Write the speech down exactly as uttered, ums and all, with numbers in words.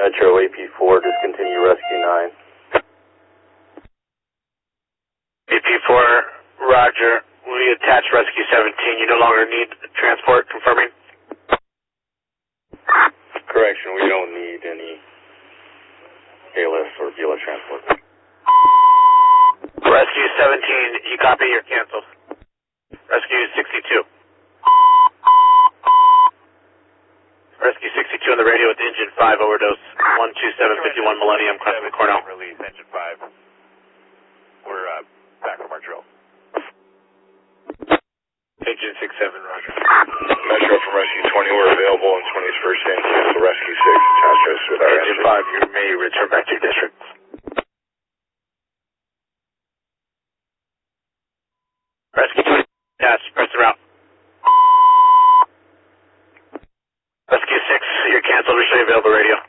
Metro A P four, discontinue rescue nine. A P four, roger. We attach rescue seventeen. You no longer need transport, confirming? Correction, we don't need any A L S or B L S transport. Rescue seventeen, you copy, you're canceled. Rescue sixty-two. Rescue sixty-two on the radio with engine five overdose. one two seven five one Millennium, Crescent Cornell. Release, engine five. We're uh, back from our drill. Engine six seven, roger. Metro from Rescue twenty, we're available on twenty's first and cancel Rescue six. Task us with our Engine five, you may return back to your district. Rescue twenty, attached, press the route. Rescue six, you're canceled, we show you available radio.